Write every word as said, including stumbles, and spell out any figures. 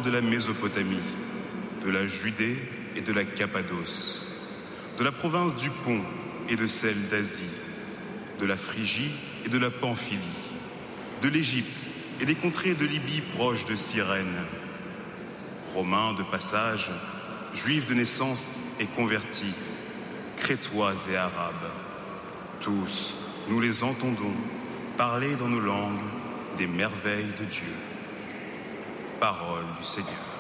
de la Mésopotamie, de la Judée et de la Cappadoce, de la province du Pont et de celle d'Asie, de la Phrygie et de la Pamphylie, de l'Égypte et des contrées de Libye proches de Cyrène. Romains de passage, juifs de naissance et convertis, crétois et arabes, tous, nous les entendons parler dans nos langues des merveilles de Dieu. Parole du Seigneur.